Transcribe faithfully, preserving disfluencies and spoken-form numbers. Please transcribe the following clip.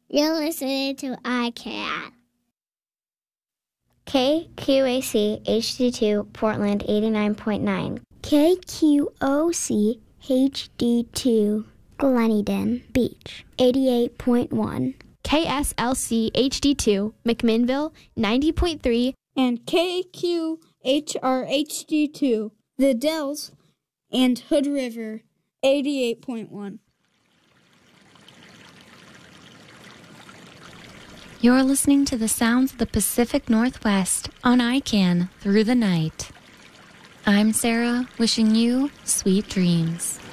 You're listening to I Can. K Q A C H D two Portland eighty-nine point nine. K Q O C H D two Gleneden Beach eighty-eight point one. K S L C H D two McMinnville ninety point three. And K Q H R H D two The Dells and Hood River eighty-eight point one. You're listening to the sounds of the Pacific Northwest on I CAN through the night. I'm Sarah, wishing you sweet dreams.